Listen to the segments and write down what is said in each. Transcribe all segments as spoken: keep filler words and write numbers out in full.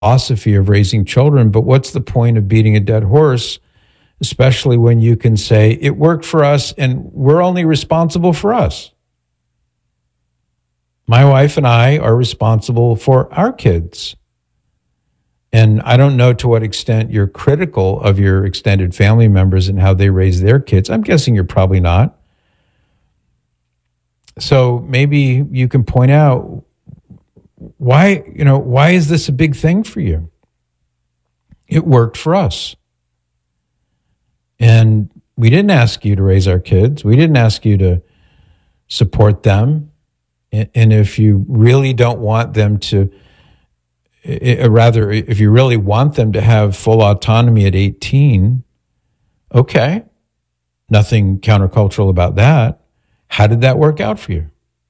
philosophy of raising children, but what's the point of beating a dead horse, especially when you can say it worked for us and we're only responsible for us? My wife and I are responsible for our kids. And I don't know to what extent you're critical of your extended family members and how they raise their kids. I'm guessing you're probably not. So maybe you can point out why, you know, why is this a big thing for you? It worked for us. And we didn't ask you to raise our kids. We didn't ask you to support them. And if you really don't want them to, rather, if you really want them to have full autonomy at eighteen, okay, nothing countercultural about that. How did that work out for you?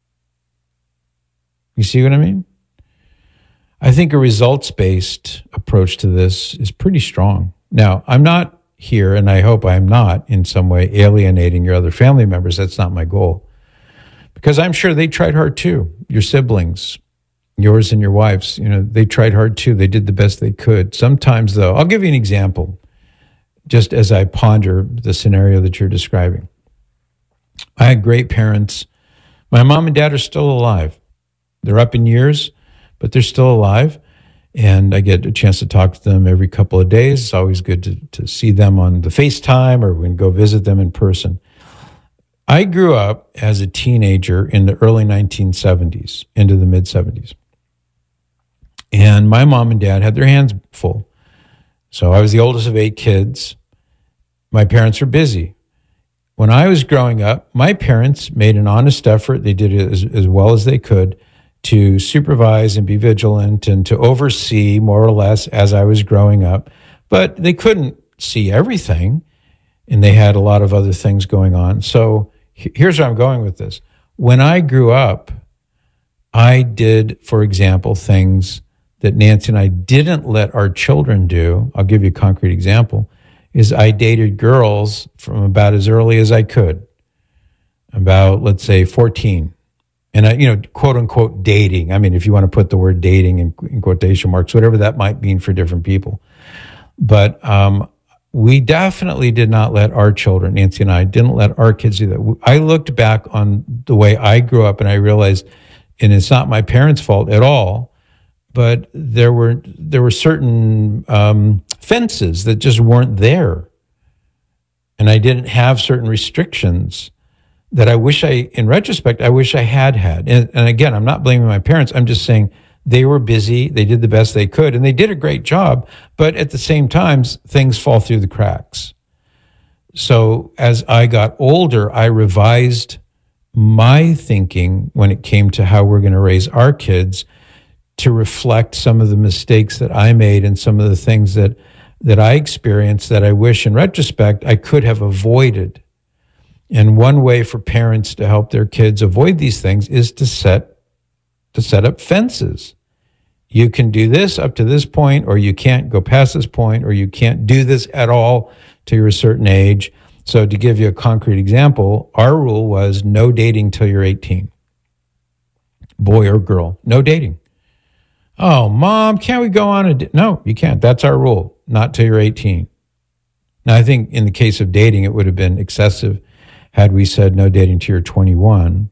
You see what I mean? I think a results-based approach to this is pretty strong. Now, I'm not here, and I hope I'm not in some way alienating your other family members. That's not my goal. Because I'm sure they tried hard too. Your siblings, yours and your wife's, you know, they tried hard too. They did the best they could. Sometimes, though, I'll give you an example, just as I ponder the scenario that you're describing. I had great parents. My mom and dad are still alive. They're up in years, but they're still alive. And I get a chance to talk to them every couple of days. It's always good to, to see them on the FaceTime, or we can go visit them in person. I grew up as a teenager in the early nineteen seventies, into the mid seventies. And my mom and dad had their hands full. So I was the oldest of eight kids. My parents were busy. When I was growing up, my parents made an honest effort. They did it as, as well as they could to supervise and be vigilant and to oversee more or less as I was growing up. But they couldn't see everything, and they had a lot of other things going on. So here's where I'm going with this. When I grew up, I did, for example, things that Nancy and I didn't let our children do. I'll give you a concrete example, is I dated girls from about as early as I could, about, let's say, fourteen. And, I, you know, quote unquote dating. I mean, if you want to put the word dating in, in quotation marks, whatever that might mean for different people. But um, we definitely did not let our children, Nancy and I, didn't let our kids do that. I looked back on the way I grew up and I realized, and it's not my parents' fault at all, but there were there were certain um, fences that just weren't there. And I didn't have certain restrictions that I wish I, in retrospect, I wish I had had. And, and again, I'm not blaming my parents. I'm just saying they were busy. They did the best they could, and they did a great job. But at the same time, things fall through the cracks. So as I got older, I revised my thinking when it came to how we're going to raise our kids to reflect some of the mistakes that I made and some of the things that, that I experienced that I wish, in retrospect, I could have avoided. And one way for parents to help their kids avoid these things is to set to set up fences. You can do this up to this point, or you can't go past this point, or you can't do this at all till you're a certain age. So to give you a concrete example, our rule was no dating till you're eighteen. Boy or girl, no dating. Oh, Mom, can't we go on a date? No, you can't. That's our rule, not till you're eighteen. Now, I think in the case of dating, it would have been excessive had we said no dating till you're twenty-one,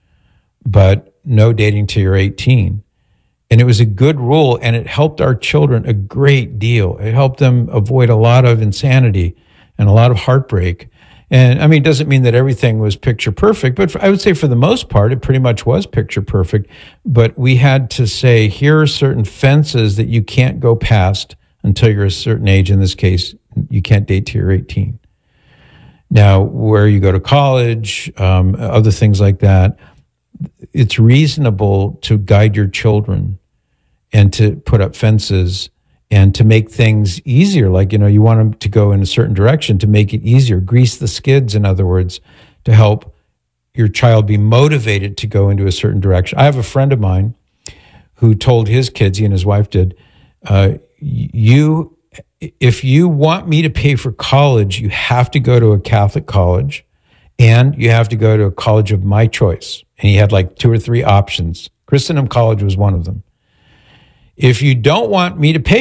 but no dating till you're eighteen. And it was a good rule, and it helped our children a great deal. It helped them avoid a lot of insanity and a lot of heartbreak. And I mean, it doesn't mean that everything was picture perfect, but for, I would say for the most part, it pretty much was picture perfect. But we had to say, here are certain fences that you can't go past until you're a certain age. In this case, you can't date till you're eighteen. Now, where you go to college, um, other things like that, it's reasonable to guide your children and to put up fences and to make things easier. Like, you know, you want them to go in a certain direction to make it easier. Grease the skids, in other words, to help your child be motivated to go into a certain direction. I have a friend of mine who told his kids, he and his wife did, uh, you... if you want me to pay for college, you have to go to a Catholic college and you have to go to a college of my choice. And he had like two or three options. Christendom College was one of them. If you don't want me to pay